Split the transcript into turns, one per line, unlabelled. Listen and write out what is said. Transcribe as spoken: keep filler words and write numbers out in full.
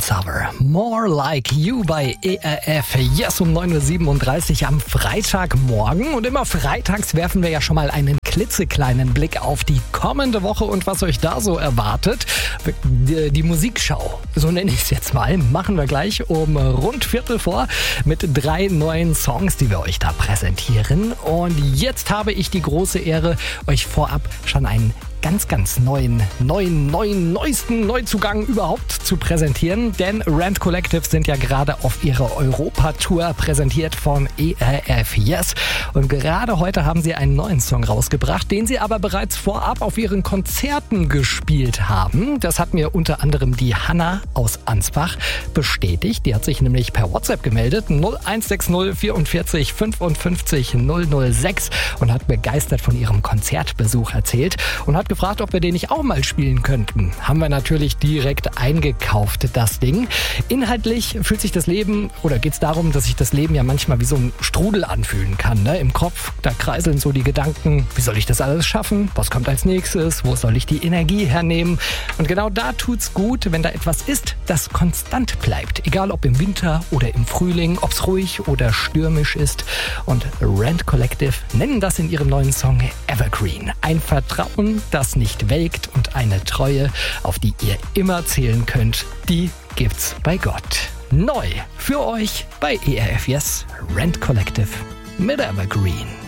Summer. More Like You bei E R F. Yes, um neun Uhr siebenunddreißig am Freitagmorgen. Und immer freitags werfen wir ja schon mal einen klitzekleinen Blick auf die kommende Woche und was euch da so erwartet. Die, die Musikschau, so nenne ich es jetzt mal, machen wir gleich um rund Viertel vor mit drei neuen Songs, die wir euch da präsentieren. Und jetzt habe ich die große Ehre, euch vorab schon einen ganz, ganz neuen, neuen, neuen, neuesten Neuzugang überhaupt zu präsentieren. Denn Rent Collective sind ja gerade auf ihrer Europatour, präsentiert von E R F Yes. Und gerade heute haben sie einen neuen Song rausgebracht, den sie aber bereits vorab auf ihren Konzerten gespielt haben. Das hat mir unter anderem die Hanna aus Ansbach bestätigt. Die hat sich nämlich per WhatsApp gemeldet, null eins sechs null vierundvierzig fünfundfünfzig null null sechs, und hat begeistert von ihrem Konzertbesuch erzählt und hat gefragt, ob wir den nicht auch mal spielen könnten. Haben wir natürlich direkt eingekauft, das Ding. Inhaltlich fühlt sich das Leben, oder geht es darum, dass sich das Leben ja manchmal wie so ein Strudel anfühlen kann. Ne? Im Kopf, da kreiseln so die Gedanken, wie soll ich das alles schaffen? Was kommt als nächstes? Wo soll ich die Energie hernehmen? Und genau da tut's gut, wenn da etwas ist, das konstant bleibt. Egal ob im Winter oder im Frühling, ob es ruhig oder stürmisch ist. Und Rent Collective nennen das in ihrem neuen Song Evergreen. Ein Vertrauen, das nicht welkt, und eine Treue, auf die ihr immer zählen könnt, die gibt's bei Gott. Neu für euch bei E R F Yes, Rent Collective mit Evergreen.